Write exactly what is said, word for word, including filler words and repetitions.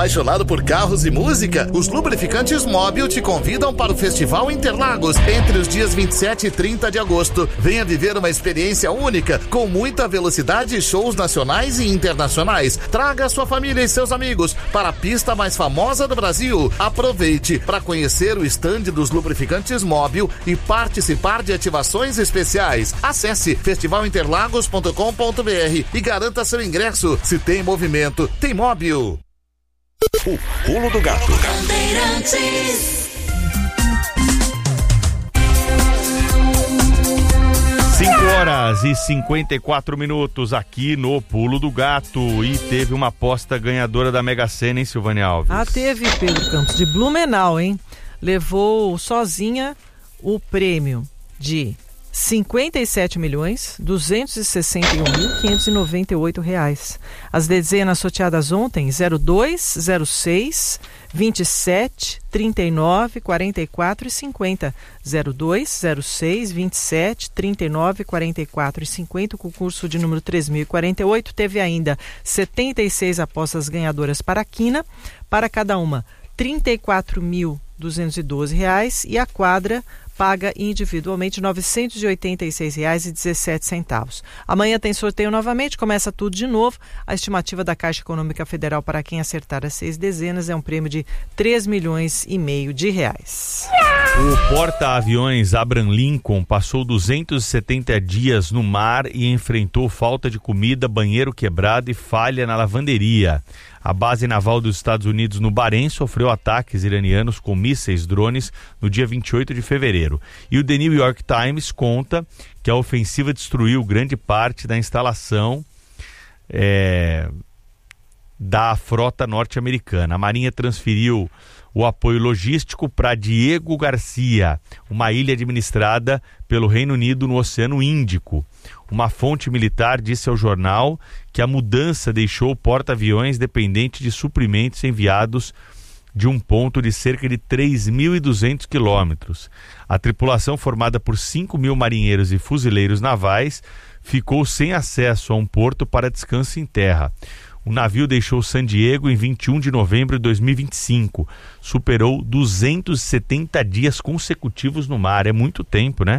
Apaixonado por carros e música? Os Lubrificantes Móbil te convidam para o Festival Interlagos entre os dias vinte e sete e trinta de agosto. Venha viver uma experiência única com muita velocidade e shows nacionais e internacionais. Traga sua família e seus amigos para a pista mais famosa do Brasil. Aproveite para conhecer o estande dos Lubrificantes Móbil e participar de ativações especiais. Acesse festival interlagos ponto com ponto b r e garanta seu ingresso. Se tem movimento, tem Móbil. O Pulo do Gato. cinco horas e cinquenta e quatro minutos aqui no Pulo do Gato. E teve uma aposta ganhadora da Mega Sena, hein, Silvânia Alves? Ah, teve, Pedro Campos, de Blumenau, hein? Levou sozinha o prêmio de cinquenta e sete milhões, duzentos e sessenta e um mil, quinhentos e noventa e oito reais. As dezenas sorteadas ontem, zero dois, zero seis, vinte e sete, trinta e nove, quarenta e quatro e cinquenta. zero dois, zero seis, vinte e sete, trinta e nove, quarenta e quatro e cinquenta. O concurso de número três mil e quarenta e oito teve ainda setenta e seis apostas ganhadoras para a quina, para cada uma trinta e quatro mil duzentos e doze reais, e a quadra paga individualmente novecentos e oitenta e seis reais e dezessete centavos. Amanhã tem sorteio novamente, começa tudo de novo. A estimativa da Caixa Econômica Federal para quem acertar as seis dezenas é um prêmio de três milhões e meio de reais. O porta-aviões Abraham Lincoln passou duzentos e setenta dias no mar e enfrentou falta de comida, banheiro quebrado e falha na lavanderia. A base naval dos Estados Unidos no Bahrein sofreu ataques iranianos com mísseis drones no dia vinte e oito de fevereiro. E o The New York Times conta que a ofensiva destruiu grande parte da instalação é, da frota norte-americana. A Marinha transferiu o apoio logístico para Diego Garcia, uma ilha administrada pelo Reino Unido no Oceano Índico. Uma fonte militar disse ao jornal que a mudança deixou o porta-aviões dependente de suprimentos enviados de um ponto de cerca de três mil e duzentos quilômetros. A tripulação, formada por cinco mil marinheiros e fuzileiros navais, ficou sem acesso a um porto para descanso em terra. O navio deixou San Diego em vinte e um de novembro de dois mil e vinte e cinco. Superou duzentos e setenta dias consecutivos no mar. É muito tempo, né?